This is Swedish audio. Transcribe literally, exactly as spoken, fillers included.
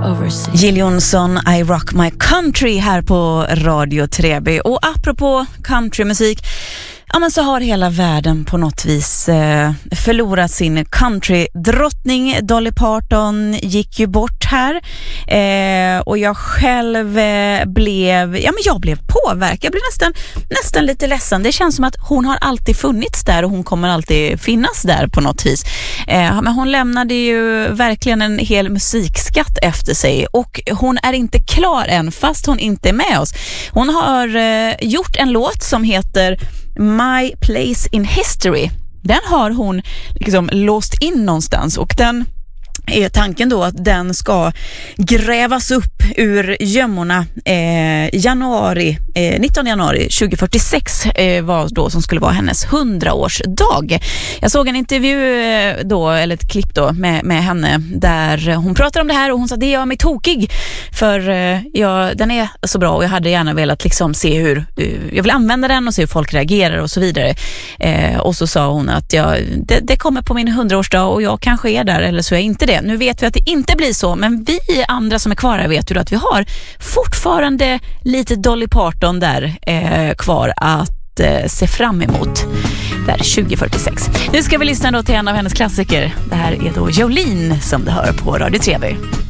Jill Johnson, I Rock My Country här på Radio tre B. Och apropå countrymusik, ja, men så har hela världen på något vis eh, förlorat sin country-drottning. Dolly Parton gick ju bort här eh, och jag själv eh, blev, ja men jag blev påverkad. Jag blev nästan, nästan lite ledsen. Det känns som att hon har alltid funnits där och hon kommer alltid finnas där på något vis. Eh, men hon lämnade ju verkligen en hel musikskatt efter sig och hon är inte klar än fast hon inte är med oss. Hon har eh, gjort en låt som heter My Place in History. Den har hon liksom låst in någonstans och den är tanken då att den ska grävas upp ur gömmorna eh, januari, eh, nittonde januari tjugohundrafyrtiosex eh, var då som skulle vara hennes hundraårsdag. Jag såg en intervju eh, då, eller ett klipp då med, med henne där hon pratar om det här och hon sa det gör mig tokig för eh, jag, den är så bra och jag hade gärna velat liksom se hur uh, jag vill använda den och se hur folk reagerar och så vidare. Eh, och så sa hon att jag, det, det kommer på min hundraårsdag och jag kanske är där eller så är jag inte det. Nu vet vi att det inte blir så, men vi andra som är kvar här vet ju att vi har fortfarande lite Dolly Parton där eh, kvar att eh, se fram emot där tjugohundrafyrtiosex. Nu ska vi lyssna då till en av hennes klassiker. Det här är då Jolene som du hör på Radio tre B.